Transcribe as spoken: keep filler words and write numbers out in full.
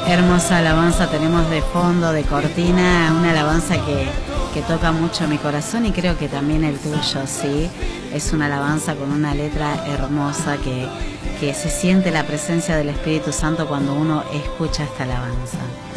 Hermosa alabanza tenemos de fondo, de cortina, una alabanza que, que toca mucho mi corazón y creo que también el tuyo, ¿sí? Es una alabanza con una letra hermosa que, que se siente la presencia del Espíritu Santo cuando uno escucha esta alabanza.